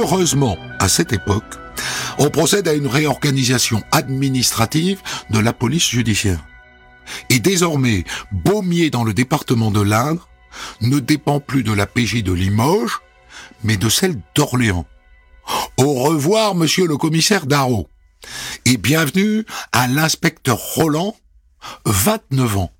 Heureusement, à cette époque, on procède à une réorganisation administrative de la police judiciaire. Et désormais, Beaumier dans le département de l'Indre ne dépend plus de la PJ de Limoges, mais de celle d'Orléans. Au revoir, monsieur le commissaire Darrot. Et bienvenue à l'inspecteur Roland, 29 ans.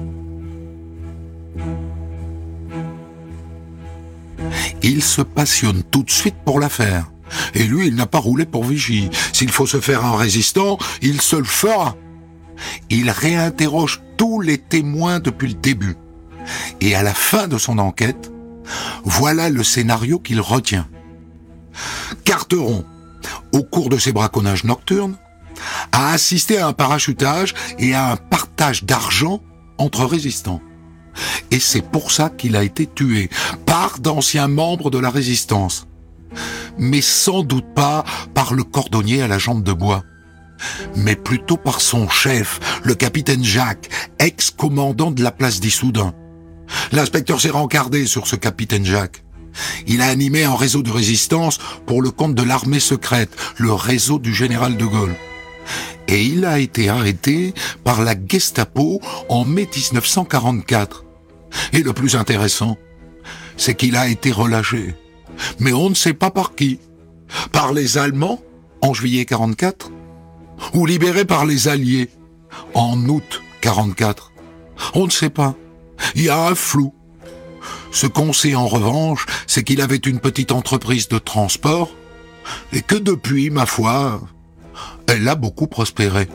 Il se passionne tout de suite pour l'affaire. Et lui, il n'a pas roulé pour vigie. S'il faut se faire un résistant, il se le fera. Il réinterroge tous les témoins depuis le début. Et à la fin de son enquête, voilà le scénario qu'il retient. Carteron, au cours de ses braconnages nocturnes, a assisté à un parachutage et à un partage d'argent entre résistants. Et c'est pour ça qu'il a été tué par d'anciens membres de la résistance. Mais sans doute pas par le cordonnier à la jambe de bois, mais plutôt par son chef, le capitaine Jacques, ex-commandant de la place d'Issoudun. L'inspecteur s'est rencardé sur ce capitaine Jacques. Il a animé un réseau de résistance pour le compte de l'armée secrète, le réseau du général de Gaulle. Et il a été arrêté par la Gestapo en mai 1944. Et le plus intéressant, c'est qu'il a été relâché. Mais on ne sait pas par qui. Par les Allemands, en juillet 44, ou libéré par les Alliés, en août 44. On ne sait pas. Il y a un flou. Ce qu'on sait en revanche, c'est qu'il avait une petite entreprise de transport, et que depuis, ma foi, elle a beaucoup prospéré.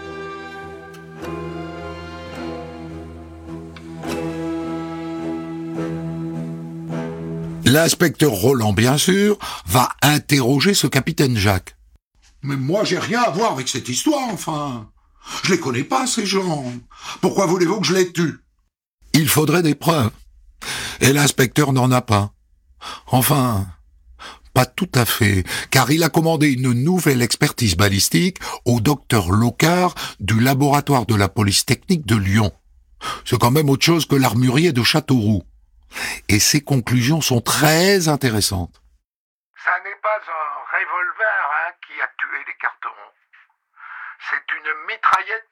L'inspecteur Roland, bien sûr, va interroger ce capitaine Jacques. Mais moi, j'ai rien à voir avec cette histoire, enfin. Je les connais pas, ces gens. Pourquoi voulez-vous que je les tue? Il faudrait des preuves. Et l'inspecteur n'en a pas. Enfin, pas tout à fait, car il a commandé une nouvelle expertise balistique au docteur Locard du laboratoire de la police technique de Lyon. C'est quand même autre chose que l'armurier de Châteauroux. Et ses conclusions sont très intéressantes. Ça n'est pas un revolver qui a tué les Carterons. C'est une mitraillette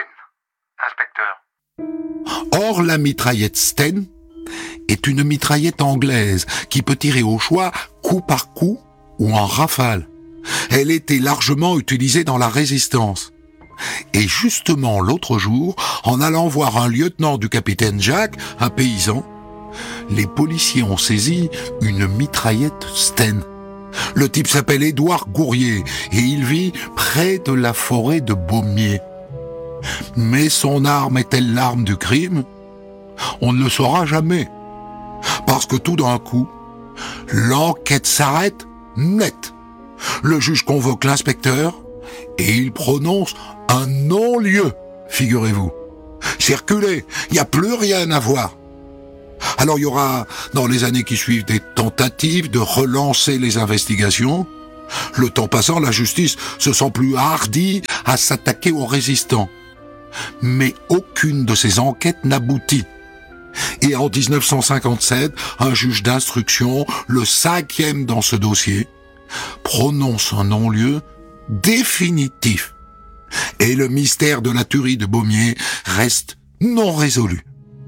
Sten, inspecteur. Or, la mitraillette Sten est une mitraillette anglaise qui peut tirer au choix coup par coup ou en rafale. Elle était largement utilisée dans la résistance. Et justement, l'autre jour, en allant voir un lieutenant du capitaine Jacques, un paysan, les policiers ont saisi une mitraillette Sten. Le type s'appelle Édouard Gourrier et il vit près de la forêt de Beaumier. Mais son arme est-elle l'arme du crime? On ne le saura jamais. Parce que tout d'un coup, l'enquête s'arrête net. Le juge convoque l'inspecteur et il prononce un non-lieu, figurez-vous. Circulez, il n'y a plus rien à voir. Alors il y aura, dans les années qui suivent, des tentatives de relancer les investigations. Le temps passant, la justice se sent plus hardie à s'attaquer aux résistants. Mais aucune de ces enquêtes n'aboutit. Et en 1957, un juge d'instruction, le 5e dans ce dossier, prononce un non-lieu définitif. Et le mystère de la tuerie de Beaumier reste non résolu.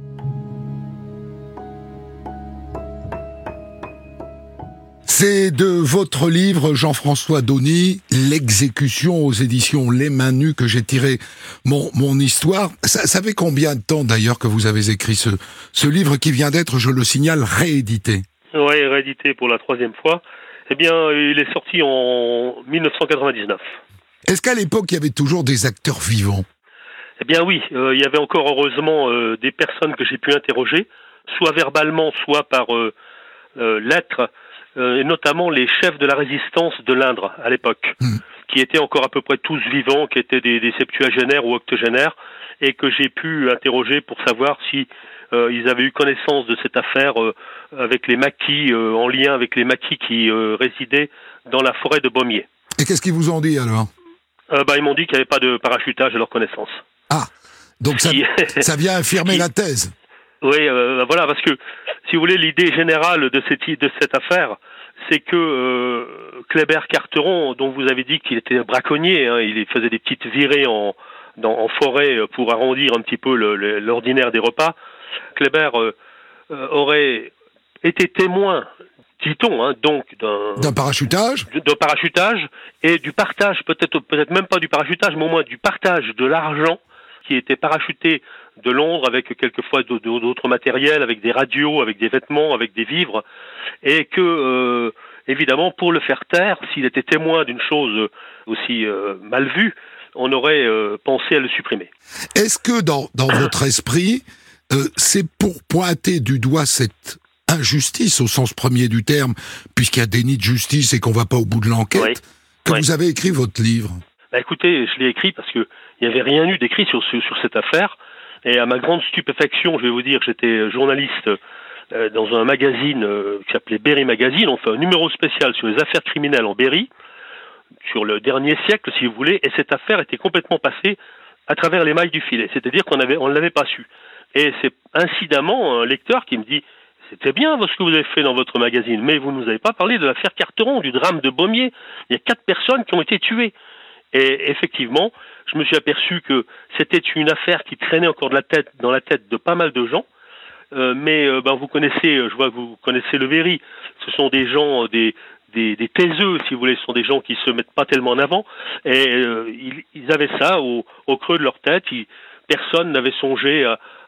C'est de votre livre, Jean-François Dauny, L'exécution aux éditions Les Mains Nues, que j'ai tiré mon histoire. Ça fait combien de temps d'ailleurs que vous avez écrit ce livre qui vient d'être, je le signale, réédité? Oui, réédité pour la 3e fois. Eh bien, il est sorti en 1999. Est-ce qu'à l'époque, il y avait toujours des acteurs vivants? Eh bien oui, il y avait encore heureusement des personnes que j'ai pu interroger, soit verbalement, soit par lettres, et notamment les chefs de la résistance de l'Indre à l'époque, qui étaient encore à peu près tous vivants, qui étaient des septuagénaires ou octogénaires, et que j'ai pu interroger pour savoir si ils avaient eu connaissance de cette affaire avec les maquis, en lien avec les maquis qui résidaient dans la forêt de Beaumier. Et qu'est-ce qu'ils vous ont dit alors? Ils m'ont dit qu'il n'y avait pas de parachutage à leur connaissance. Ah, donc ça vient affirmer la thèse. Oui, voilà, parce que, si vous voulez, l'idée générale de cette affaire, c'est que Kléber Carteron, dont vous avez dit qu'il était braconnier, hein, il faisait des petites virées en forêt pour arrondir un petit peu l'ordinaire des repas, Kléber aurait été témoin, dit-on, hein, donc d'un parachutage et du partage, peut-être même pas du parachutage, mais au moins du partage de l'argent qui était parachuté de Londres avec quelquefois d'autres matériels, avec des radios, avec des vêtements, avec des vivres, et que évidemment pour le faire taire, s'il était témoin d'une chose aussi mal vue, on aurait pensé à le supprimer. Est-ce que dans votre esprit, c'est pour pointer du doigt cette injustice au sens premier du terme, puisqu'il y a déni de justice et qu'on va pas au bout de l'enquête, que vous avez écrit votre livre? Écoutez, je l'ai écrit parce que il n'y avait rien eu d'écrit sur cette affaire, et à ma grande stupéfaction, je vais vous dire, j'étais journaliste dans un magazine qui s'appelait Berry Magazine. On fait un numéro spécial sur les affaires criminelles en Berry, sur le dernier siècle, si vous voulez, et cette affaire était complètement passée à travers les mailles du filet, c'est-à-dire qu'on ne l'avait pas su. Et c'est incidemment un lecteur qui me dit: c'était bien ce que vous avez fait dans votre magazine, mais vous ne nous avez pas parlé de l'affaire Carteron, du drame de Beaumier. Il y a 4 personnes qui ont été tuées. Et effectivement, je me suis aperçu que c'était une affaire qui traînait encore dans la tête de pas mal de gens. Mais vous connaissez, je vois que vous connaissez le Berry. Ce sont des gens, des taiseux, si vous voulez. Ce sont des gens qui se mettent pas tellement en avant. Et ils avaient ça au creux de leur tête. Personne n'avait songé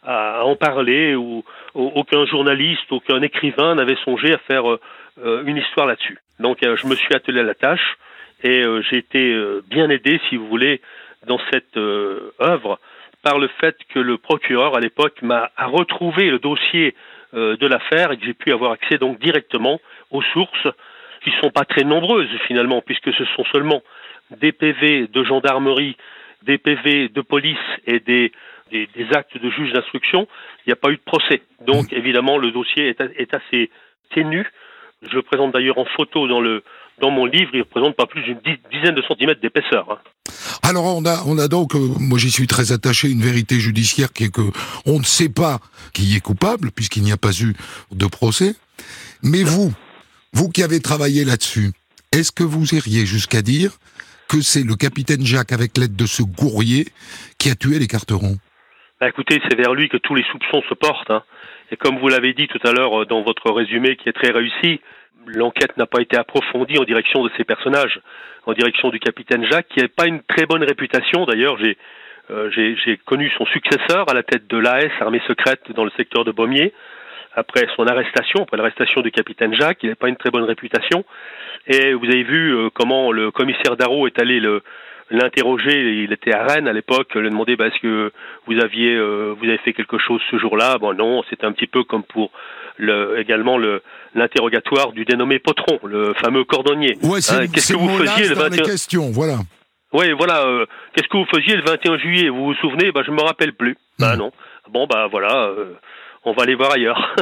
à en parler, ou aucun journaliste, aucun écrivain n'avait songé à faire une histoire là-dessus. Donc je me suis attelé à la tâche, et j'ai été bien aidé, si vous voulez, dans cette œuvre, par le fait que le procureur à l'époque a retrouvé le dossier de l'affaire, et que j'ai pu avoir accès donc directement aux sources, qui ne sont pas très nombreuses finalement, puisque ce sont seulement des PV de gendarmerie, des PV de police et des actes de juge d'instruction. Il n'y a pas eu de procès. Donc évidemment le dossier est assez ténu. Je le présente d'ailleurs en photo dans mon livre. Il ne représente pas plus d'une dizaine de centimètres d'épaisseur, hein. Alors on a donc, moi j'y suis très attaché, une vérité judiciaire qui est que on ne sait pas qui est coupable, puisqu'il n'y a pas eu de procès. Mais vous qui avez travaillé là-dessus, est-ce que vous iriez jusqu'à dire que c'est le capitaine Jacques, avec l'aide de ce Gourrier, qui a tué les Carteron? Écoutez, c'est vers lui que tous les soupçons se portent, hein. Et comme vous l'avez dit tout à l'heure dans votre résumé qui est très réussi, l'enquête n'a pas été approfondie en direction de ces personnages, en direction du capitaine Jacques, qui n'avait pas une très bonne réputation. D'ailleurs, j'ai connu son successeur à la tête de l'AS, armée secrète, dans le secteur de Beaumier, après l'arrestation du capitaine Jacques. Il n'avait pas une très bonne réputation. Et vous avez vu comment le commissaire Darrot est allé l'interroger. Il était à Rennes à l'époque, lui demander est-ce que vous avez fait quelque chose ce jour-là. Bon, non, c'était un petit peu comme pour également l'interrogatoire du dénommé Potron, le fameux cordonnier. Ouais, qu'est-ce que vous faisiez le 21 questions, voilà. Oui, voilà. Qu'est-ce que vous faisiez le 21 juillet? Vous vous souvenez? Je me rappelle plus. Non. Bon, voilà. On va aller voir ailleurs.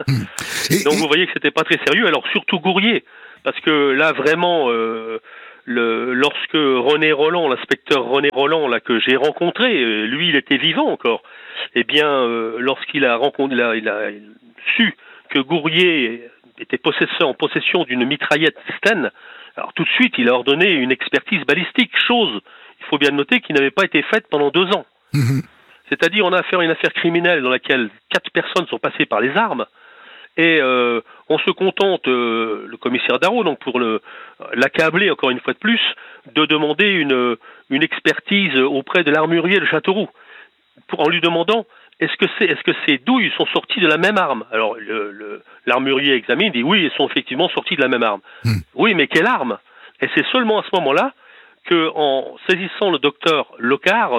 Donc vous voyez que c'était pas très sérieux. Alors surtout Gourrier, parce que là vraiment, lorsque l'inspecteur René Roland, là que j'ai rencontré, lui il était vivant encore. Eh bien, lorsqu'il a su que Gourrier était en possession d'une mitraillette Sten, alors tout de suite il a ordonné une expertise balistique, chose, il faut bien noter, qui n'avait pas été faite pendant 2 ans. C'est-à-dire, on a affaire à une affaire criminelle dans laquelle 4 personnes sont passées par les armes, et on se contente, le commissaire Darrot, donc pour l'accabler encore une fois de plus, de demander une expertise auprès de l'armurier de Châteauroux, en lui demandant est-ce que ces douilles sont sorties de la même arme. Alors l'armurier examine, dit oui, elles sont effectivement sorties de la même arme. Oui, mais quelle arme? Et c'est seulement à ce moment-là que, en saisissant le docteur Locard,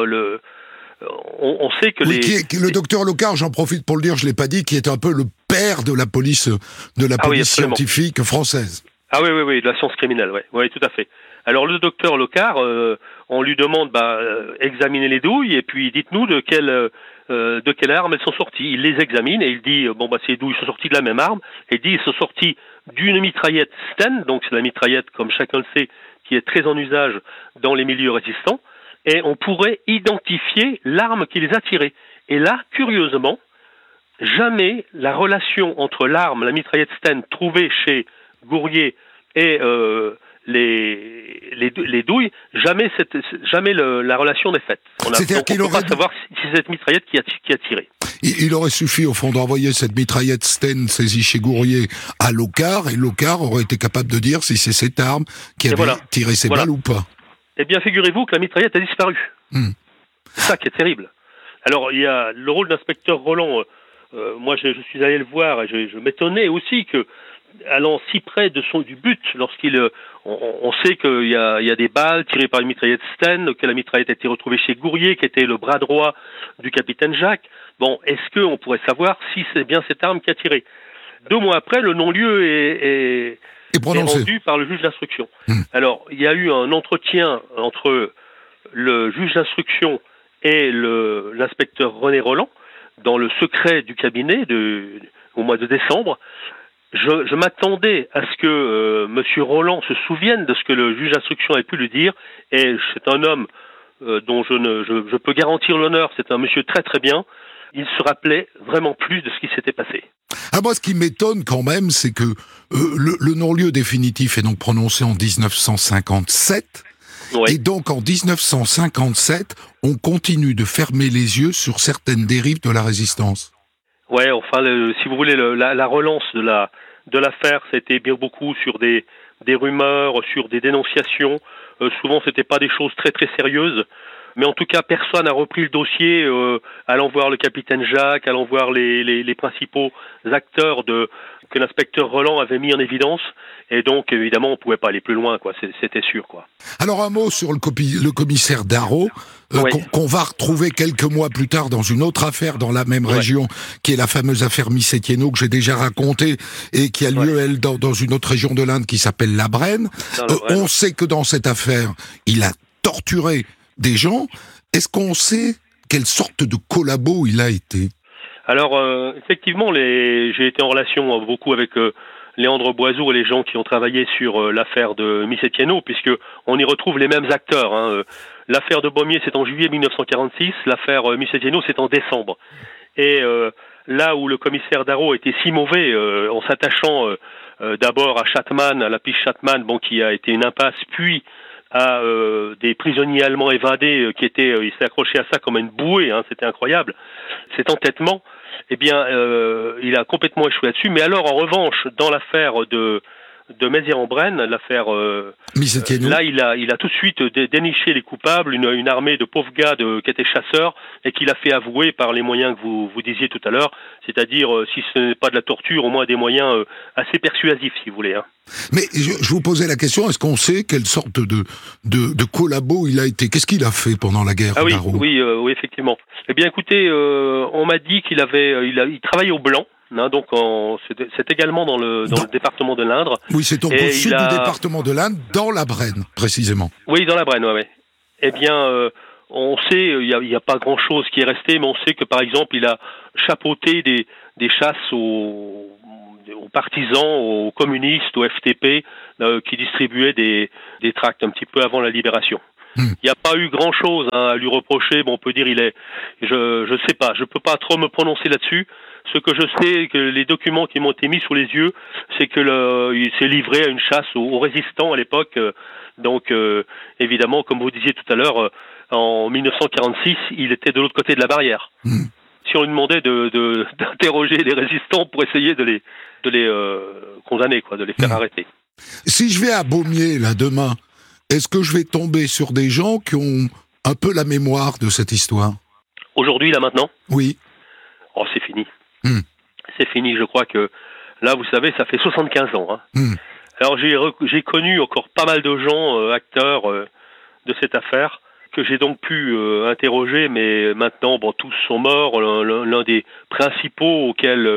on sait que le docteur Locard, j'en profite pour le dire, je l'ai pas dit, qui est un peu le père de la police scientifique française. Ah oui, de la science criminelle, oui, tout à fait. Alors le docteur Locard, on lui demande examiner les douilles, et puis dites-nous de quelle arme elles sont sorties. Il les examine et il dit ces douilles sont sorties de la même arme, et il dit elles sont sorties d'une mitraillette Sten, donc c'est la mitraillette, comme chacun le sait, qui est très en usage dans les milieux résistants. Et on pourrait identifier l'arme qui les a tirées. Et là, curieusement, jamais la relation entre l'arme, la mitraillette Sten trouvée chez Gourrier et les douilles, jamais la relation n'est faite. On ne peut pas savoir si c'est cette mitraillette qui a tiré. Il aurait suffi, au fond, d'envoyer cette mitraillette Sten saisie chez Gourrier à Locquart, et Locquart aurait été capable de dire si c'est cette arme qui avait tiré ces balles ou pas. Eh bien, figurez-vous que la mitraillette a disparu. C'est ça qui est terrible. Alors, il y a le rôle d'inspecteur Roland. Moi, je suis allé le voir et je m'étonnais aussi que, allant si près du but, on sait qu'il y a des balles tirées par une mitraillette Sten, que la mitraillette a été retrouvée chez Gourrier, qui était le bras droit du capitaine Jacques. Bon, est-ce qu'on pourrait savoir si c'est bien cette arme qui a tiré ? 2 mois après, le non-lieu est rendu par le juge d'instruction. Alors, il y a eu un entretien entre le juge d'instruction et l'inspecteur René Roland, dans le secret du cabinet au mois de décembre. Je m'attendais à ce que Monsieur Roland se souvienne de ce que le juge d'instruction avait pu lui dire, et c'est un homme dont je peux garantir l'honneur, c'est un monsieur très très bien. Il se rappelait vraiment plus de ce qui s'était passé. Moi, ce qui m'étonne quand même, c'est que le non-lieu définitif est donc prononcé en 1957, et donc en 1957, on continue de fermer les yeux sur certaines dérives de la résistance. Ouais, enfin, si vous voulez, la relance de l'affaire, c'était bien beaucoup sur des rumeurs, sur des dénonciations. Souvent, c'était pas des choses très très sérieuses. Mais en tout cas, personne n'a repris le dossier, allant voir le capitaine Jacques, allant voir les principaux acteurs que l'inspecteur Roland avait mis en évidence. Et donc, évidemment, on ne pouvait pas aller plus loin, quoi. C'était sûr, quoi. Alors, un mot sur le commissaire Darrot, qu'on va retrouver quelques mois plus tard dans une autre affaire dans la même région, qui est la fameuse affaire Miss Etienneau, que j'ai déjà racontée, et qui a lieu, elle, dans une autre région de l'Inde qui s'appelle la Brenne. On sait que dans cette affaire, il a torturé des gens. Est-ce qu'on sait quelle sorte de collabo il a été ? Alors, effectivement, j'ai été en relation beaucoup avec Léandre Boiseau et les gens qui ont travaillé sur l'affaire de Miss Etienneau, puisque on y retrouve les mêmes acteurs. L'affaire de Baumier, c'est en juillet 1946, l'affaire Miss Etienneau, c'est en décembre. Et là où le commissaire Darrot était si mauvais, en s'attachant d'abord à Schattmann, à la piste Schattmann, qui a été une impasse, puis à des prisonniers allemands évadés il s'est accroché à ça comme à une bouée, c'était incroyable. Cet entêtement, il a complètement échoué là-dessus. Mais alors, en revanche, dans l'affaire de Mézières-en-Brenne, l'affaire là, il a tout de suite déniché les coupables, une armée de pauvres gars qui étaient chasseurs, et qu'il a fait avouer par les moyens que vous disiez tout à l'heure, c'est-à-dire, si ce n'est pas de la torture, au moins des moyens assez persuasifs, si vous voulez. Mais je vous posais la question, est-ce qu'on sait quelle sorte de collabo il a été ? Qu'est-ce qu'il a fait pendant la guerre, Darrot ? Oui, effectivement. Eh bien, écoutez, on m'a dit qu'il travaillait au Blanc. Donc c'est également dans le département de l'Indre. Oui, c'est au sud du département de l'Indre, dans la Brenne, précisément. Oui, dans la Brenne, oui. Eh bien, on sait, il n'y a pas grand-chose qui est resté, mais on sait que, par exemple, il a chapeauté des chasses aux partisans, aux communistes, au FTP, qui distribuaient des tracts un petit peu avant la libération. Il n'y a pas eu grand-chose à lui reprocher. On peut dire je sais pas, je peux pas trop me prononcer là-dessus. Ce que je sais, que les documents qui m'ont été mis sous les yeux, c'est que il s'est livré à une chasse aux résistants à l'époque. Donc, évidemment, comme vous disiez tout à l'heure, en 1946, il était de l'autre côté de la barrière. Si on lui demandait d'interroger les résistants pour essayer de les condamner, de les faire arrêter. Si je vais à Baumier, là, demain, est-ce que je vais tomber sur des gens qui ont un peu la mémoire de cette histoire ? Aujourd'hui, là, maintenant ? Oui. Oh, c'est fini. C'est fini, je crois que, là, vous savez, ça fait 75 ans. Alors, j'ai connu encore pas mal de gens, acteurs de cette affaire, que j'ai donc pu interroger, mais maintenant, tous sont morts. L'un des principaux auxquels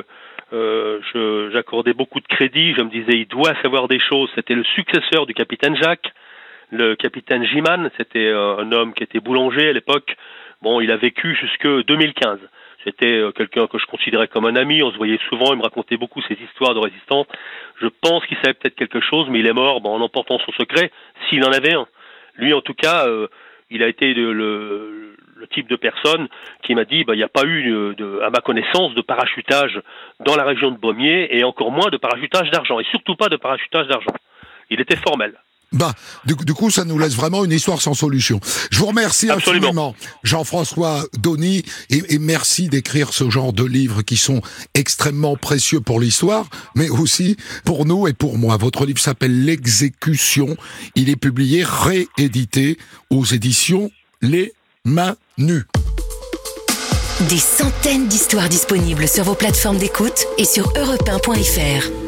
j'accordais beaucoup de crédit, je me disais, il doit savoir des choses, c'était le successeur du capitaine Jacques, le capitaine Giman. C'était un homme qui était boulanger à l'époque. Il a vécu jusque 2015. C'était quelqu'un que je considérais comme un ami, on se voyait souvent, il me racontait beaucoup ses histoires de résistance. Je pense qu'il savait peut-être quelque chose, mais il est mort en emportant son secret, s'il en avait un. Lui, en tout cas, il a été le type de personne qui m'a dit, il n'y a pas eu, à ma connaissance, de parachutage dans la région de Beaumier, et encore moins de parachutage d'argent, et surtout pas de parachutage d'argent. Il était formel. Du coup, ça nous laisse vraiment une histoire sans solution. Je vous remercie infiniment, Jean-François Dauny, et merci d'écrire ce genre de livres qui sont extrêmement précieux pour l'histoire, mais aussi pour nous et pour moi. Votre livre s'appelle L'exécution. Il est publié, réédité aux éditions Les Mains Nues. Des centaines d'histoires disponibles sur vos plateformes d'écoute et sur europe1.fr.